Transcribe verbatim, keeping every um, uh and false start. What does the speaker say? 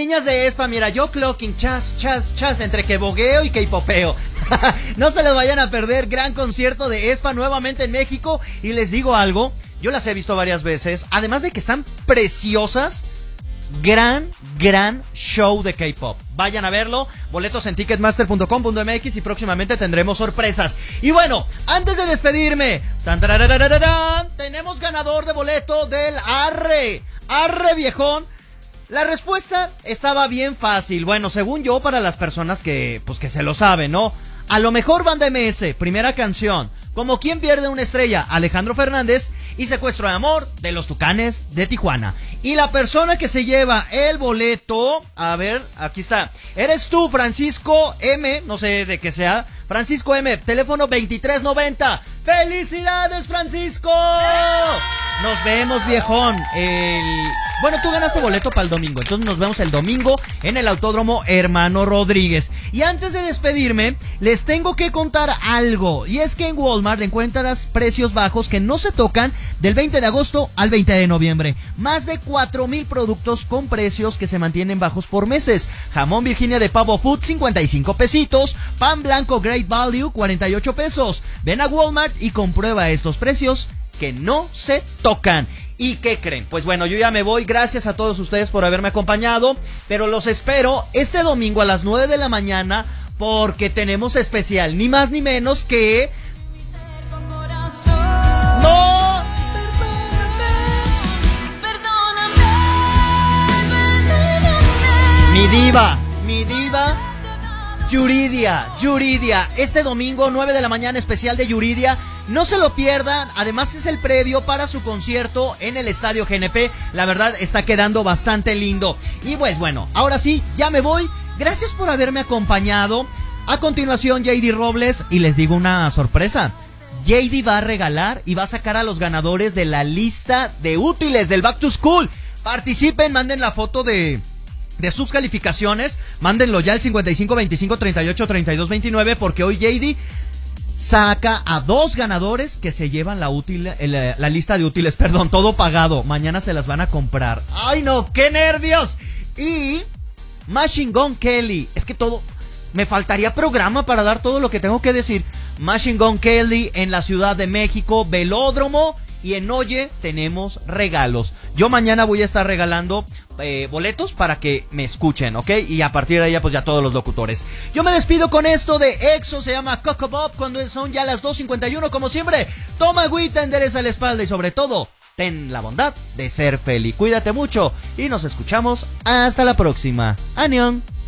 niñas de Espa, mira, yo clocking, chas, chas, chas, entre que bogueo y que hipopeo. No se les vayan a perder, gran concierto de Espa nuevamente en México. Y les digo algo, yo las he visto varias veces, además de que están preciosas. Gran, gran show de K-pop. Vayan a verlo, boletos en ticketmaster punto com punto m x y próximamente tendremos sorpresas. Y bueno, antes de despedirme, tan, tarararararán, tenemos ganador de boleto del Arre, Arre viejón. La respuesta estaba bien fácil, bueno, según yo, para las personas que, pues que se lo saben, ¿no? A lo mejor Banda M S, primera canción, Como quien pierde una estrella, Alejandro Fernández, y Secuestro de amor, de los Tucanes de Tijuana. Y la persona que se lleva el boleto, a ver, aquí está, eres tú, Francisco M, no sé de qué sea, Francisco M, teléfono veintitrés noventa. ¡Felicidades, Francisco! Nos vemos, viejón. El... Bueno, tú ganaste boleto para el domingo, entonces nos vemos el domingo en el Autódromo Hermano Rodríguez. Y antes de despedirme, les tengo que contar algo. Y es que en Walmart encuentras precios bajos que no se tocan del veinte de agosto al veinte de noviembre. Más de cuatro mil productos con precios que se mantienen bajos por meses. Jamón Virginia de Pavo Food, cincuenta y cinco pesitos. Pan blanco Great Value, cuarenta y ocho pesos. Ven a Walmart y comprueba estos precios que no se tocan. ¿Y qué creen? Pues bueno, yo ya me voy, gracias a todos ustedes por haberme acompañado, pero los espero este domingo a las nueve de la mañana porque tenemos especial, ni más ni menos que... ¡No! Mi diva, mi diva... Yuridia, Yuridia, este domingo nueve de la mañana especial de Yuridia, no se lo pierdan, además es el previo para su concierto en el Estadio G N P, la verdad está quedando bastante lindo. Y pues bueno, ahora sí, ya me voy, gracias por haberme acompañado. A continuación J D Robles, y les digo una sorpresa, J D va a regalar y va a sacar a los ganadores de la lista de útiles del Back to School. Participen, manden la foto de... de sus calificaciones, mándenlo ya al cincuenta y cinco veinticinco treinta y ocho treinta y dos veintinueve, porque hoy J D saca a dos ganadores que se llevan la útil, la, la lista de útiles, perdón, todo pagado. Mañana se las van a comprar. ¡Ay no! ¡Qué nervios! Y Machine Gun Kelly, es que todo, me faltaría programa para dar todo lo que tengo que decir. Machine Gun Kelly en la Ciudad de México, Velódromo, y en Oye tenemos regalos. Yo mañana voy a estar regalando eh, boletos para que me escuchen, ¿ok? Y a partir de ahí pues ya todos los locutores. Yo me despido con esto de EXO, se llama Coco Bob, cuando son ya las dos cincuenta y uno, como siempre. Toma agüita, endereza la espalda y sobre todo, ten la bondad de ser feliz. Cuídate mucho y nos escuchamos hasta la próxima. ¡Anión!